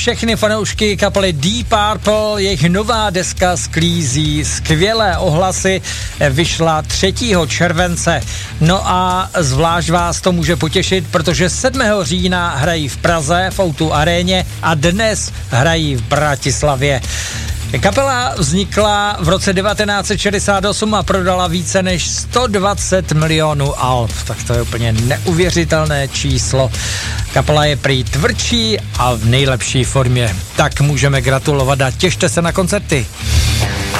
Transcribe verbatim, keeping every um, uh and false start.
Všechny fanoušky kapely Deep Purple, jejich nová deska sklízí skvělé ohlasy, vyšla třetího července. No a zvlášť vás to může potěšit, protože sedmého října hrají v Praze v ó dva aréně a dnes hrají v Bratislavě. Kapela vznikla v roce devatenáct set šedesát osm a prodala více než sto dvacet milionů alb. Tak to je úplně neuvěřitelné číslo. Kapela je prý tvrdší a v nejlepší formě. Tak můžeme gratulovat a těšte se na koncerty.